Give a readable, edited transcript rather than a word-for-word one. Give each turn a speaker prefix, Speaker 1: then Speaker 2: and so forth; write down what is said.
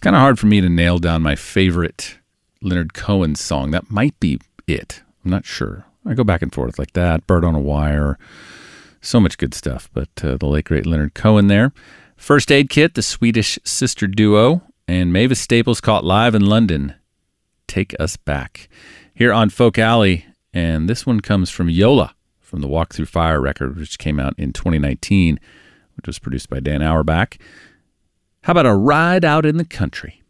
Speaker 1: kind of hard for me to nail down my favorite Leonard Cohen song. That might be it. I'm not sure. I go back and forth like that. Bird on a Wire. So much good stuff. But the late, great Leonard Cohen there. First Aid Kit, the Swedish sister duo. And Mavis Staples caught live in London. Take Us Back. Here on Folk Alley. And this one comes from Yola from the Walk Through Fire record, which came out in 2019, which was produced by Dan Auerbach. How about A Ride Out in the Country?